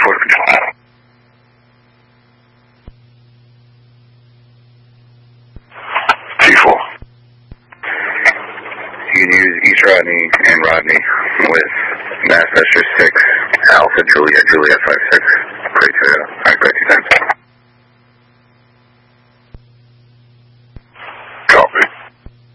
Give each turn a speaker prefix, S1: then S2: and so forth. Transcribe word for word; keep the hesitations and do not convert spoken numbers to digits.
S1: four to control. G four. You can use East Rodney and Rodney with Mass Vector six, Alpha Juliet, Juliet five six. Great, Toyota. Alright, great.